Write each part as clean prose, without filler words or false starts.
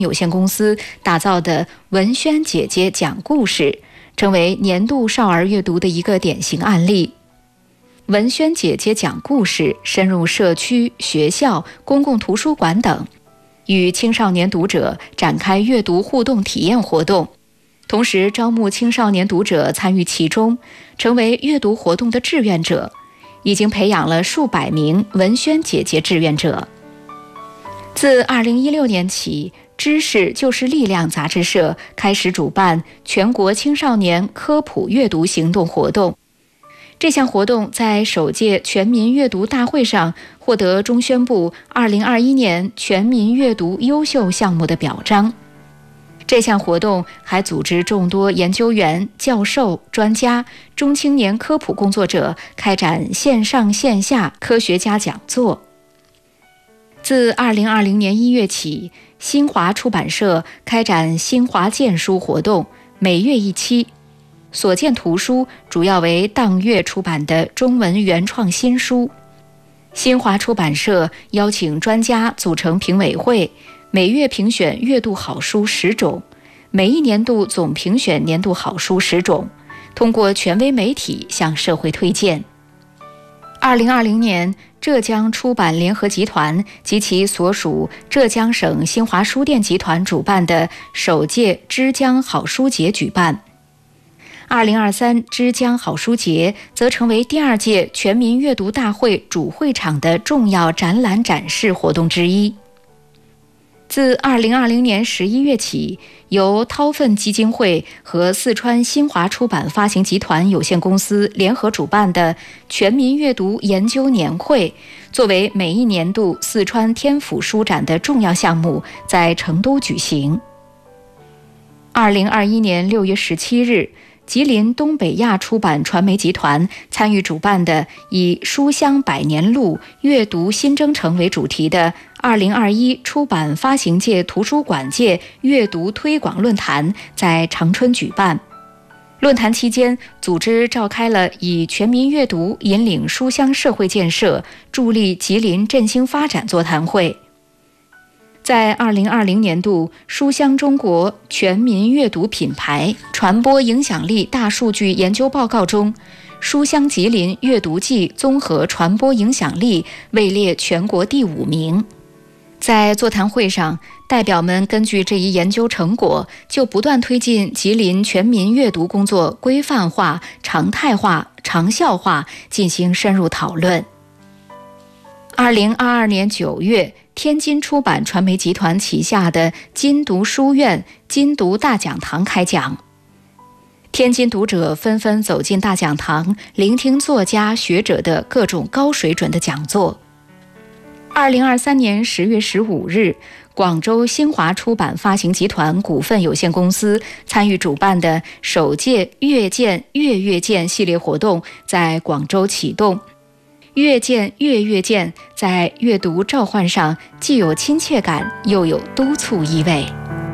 有限公司打造的文轩姐姐讲故事，成为年度少儿阅读的一个典型案例。文轩姐姐讲故事深入社区、学校、公共图书馆等，与青少年读者展开阅读互动体验活动，同时招募青少年读者参与其中，成为阅读活动的志愿者，已经培养了数百名文轩姐姐志愿者。自2016年起，知识就是力量杂志社开始主办全国青少年科普阅读行动活动。这项活动在首届全民阅读大会上获得中宣部2021年全民阅读优秀项目的表彰。这项活动还组织众多研究员、教授、专家、中青年科普工作者开展线上线下科学家讲座。自2020年1月起，新华出版社开展新华荐书活动，每月一期。所见图书主要为当月出版的中文原创新书。新华出版社邀请专家组成评委会，每月评选月度好书10种，每一年度总评选年度好书10种，通过权威媒体向社会推荐。2020年，浙江出版联合集团及其所属浙江省新华书店集团主办的首届之江好书节举办。2023之江好书节则成为第2届全民阅读大会主会场的重要展览展示活动之一。自2020年11月起，由掏粪基金会和四川新华出版发行集团有限公司联合主办的全民阅读研究年会，作为每一年度四川天府书展的重要项目，在成都举行。2021年6月17日，吉林东北亚出版传媒集团参与主办的以书香百年路、阅读新征程为主题的2021出版发行界图书馆界阅读推广论坛在长春举办。论坛期间，组织召开了以全民阅读引领书香社会建设，助力吉林振兴发展座谈会。在2020年度书香中国全民阅读品牌传播影响力大数据研究报告中，书香吉林阅读季综合传播影响力位列全国第5名。在座谈会上，代表们根据这一研究成果，就不断推进吉林全民阅读工作规范化、常态化、长效化进行深入讨论。2022年9月，天津出版传媒集团旗下的金读书院金读大讲堂开讲，天津读者纷纷走进大讲堂，聆听作家学者的各种高水准的讲座。2023年10月15日，广州新华出版发行集团股份有限公司参与主办的首届阅见阅见系列活动在广州启动。阅见阅见在阅读召唤上既有亲切感，又有督促意味。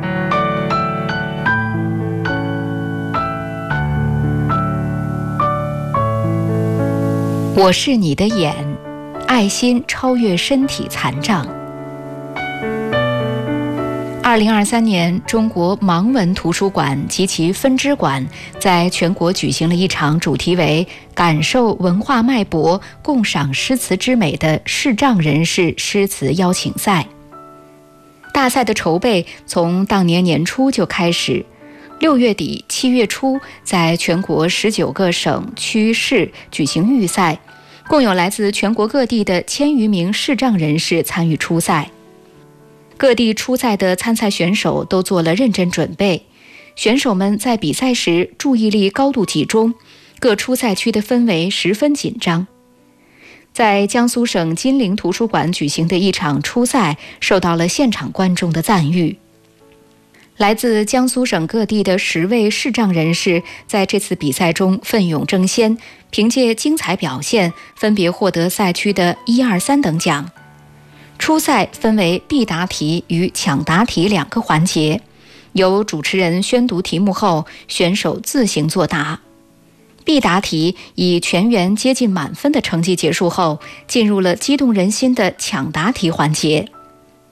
我是你的眼，爱心超越身体残障。2023年，中国盲文图书馆及其分支馆在全国举行了一场主题为“感受文化脉搏，共赏诗词之美”的视障人士诗词邀请赛。大赛的筹备从当年年初就开始，6月底7月初在全国19个省区市举行预赛，共有来自全国各地的1000余名视障人士参与初赛。各地出赛的参赛选手都做了认真准备，选手们在比赛时注意力高度集中，各出赛区的氛围十分紧张。在江苏省金陵图书馆举行的一场初赛受到了现场观众的赞誉。来自江苏省各地的10位视障人士在这次比赛中奋勇争先，凭借精彩表现分别获得赛区的1、2、3等奖。初赛分为必答题与抢答题2个环节，由主持人宣读题目后，选手自行作答。必答题以全员接近满分的成绩结束后，进入了激动人心的抢答题环节。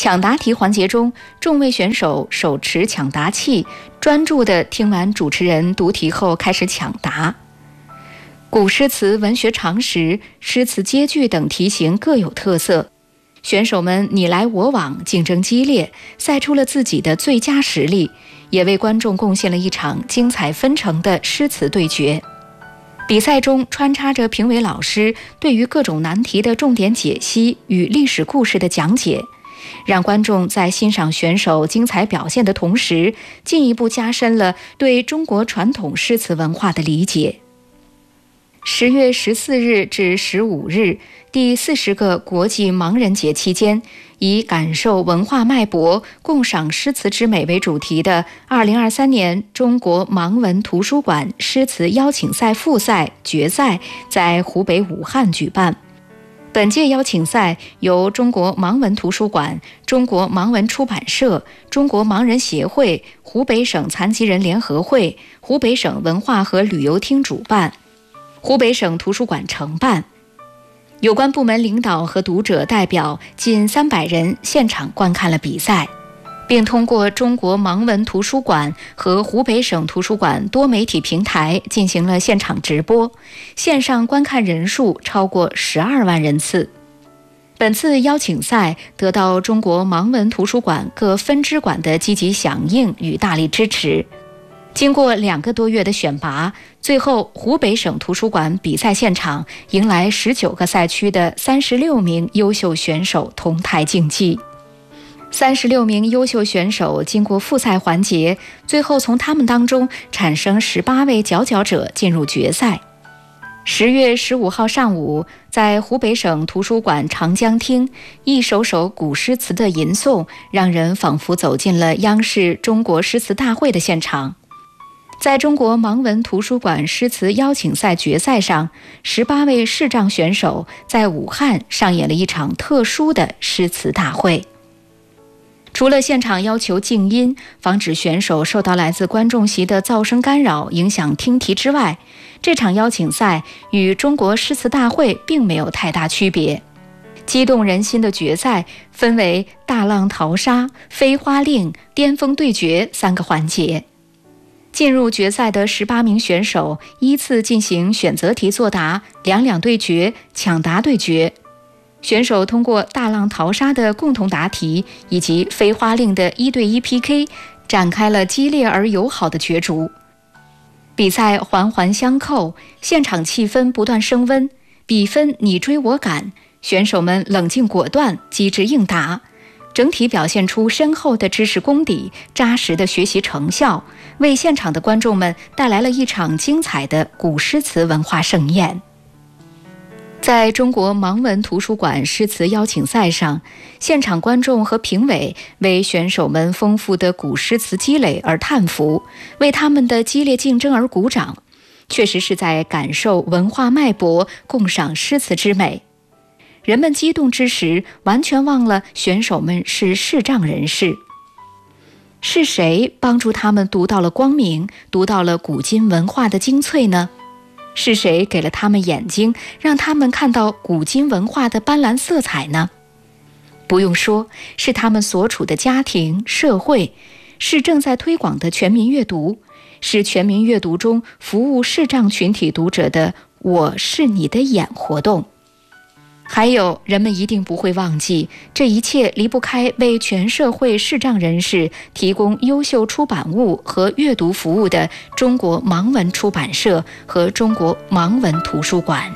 抢答题环节中，众位选手手持抢答器，专注地听完主持人读题后开始抢答。古诗词、文学常识、诗词接句等题型各有特色，选手们你来我往，竞争激烈，赛出了自己的最佳实力，也为观众贡献了一场精彩纷呈的诗词对决。比赛中穿插着评委老师对于各种难题的重点解析与历史故事的讲解，让观众在欣赏选手精彩表现的同时，进一步加深了对中国传统诗词文化的理解。10月14日至15日，第40个国际盲人节期间，以感受文化脉搏，共赏诗词之美为主题的2023年中国盲文图书馆诗词邀请赛复赛决赛在湖北武汉举办。本届邀请赛由中国盲文图书馆、中国盲文出版社、中国盲人协会、湖北省残疾人联合会、湖北省文化和旅游厅主办，湖北省图书馆承办。有关部门领导和读者代表近300人现场观看了比赛，并通过中国盲文图书馆和湖北省图书馆多媒体平台进行了现场直播，线上观看人数超过12万人次。本次邀请赛得到中国盲文图书馆各分支馆的积极响应与大力支持。经过2个多月的选拔，最后湖北省图书馆比赛现场迎来19个赛区的36名优秀选手同台竞技。36名优秀选手经过复赛环节，最后从他们当中产生18位佼佼者进入决赛。10月15号上午，在湖北省图书馆长江厅，一首首古诗词的吟诵，让人仿佛走进了央视中国诗词大会的现场。在中国盲文图书馆诗词邀请赛决赛上，18位视障选手在武汉上演了一场特殊的诗词大会。除了现场要求静音，防止选手受到来自观众席的噪声干扰影响听题之外，这场邀请赛与中国诗词大会并没有太大区别。激动人心的决赛分为大浪淘沙、飞花令、巅峰对决3个环节。进入决赛的18名选手依次进行选择题作答、两两对决、抢答对决。选手通过大浪淘沙的共同答题以及飞花令的1对1 PK， 展开了激烈而友好的角逐。比赛环环相扣，现场气氛不断升温，比分你追我赶，选手们冷静果断，机智应答，整体表现出深厚的知识功底、扎实的学习成效，为现场的观众们带来了一场精彩的古诗词文化盛宴。在中国盲文图书馆诗词邀请赛上，现场观众和评委为选手们丰富的古诗词积累而叹服，为他们的激烈竞争而鼓掌，确实是在感受文化脉搏，共赏诗词之美。人们激动之时，完全忘了选手们是视障人士。是谁帮助他们读到了光明，读到了古今文化的精粹呢？是谁给了他们眼睛，让他们看到古今文化的斑斓色彩呢？不用说，是他们所处的家庭、社会，是正在推广的全民阅读，是全民阅读中服务视障群体读者的我是你的眼活动。还有，人们一定不会忘记，这一切离不开为全社会视障人士提供优秀出版物和阅读服务的中国盲文出版社和中国盲文图书馆。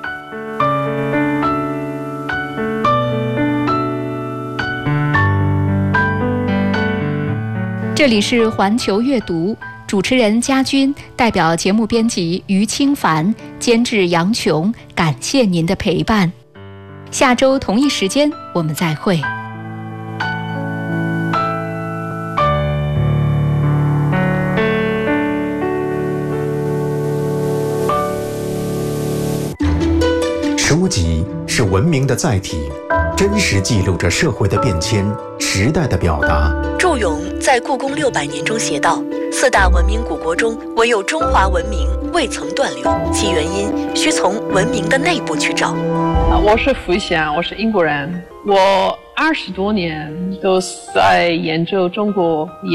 这里是环球阅读，主持人佳君，代表节目编辑于清凡，监制杨琼，感谢您的陪伴。下周同一时间我们再会。 书籍是文明的载体，真实记录着社会的变迁、时代的表达。 祝融在《故宫600年》中写道：“4大文明古国中，唯有中华文明未曾断流，其原因需从文明的内部去找。” 我是福祥，我是英国人。我 20多年都在研究中国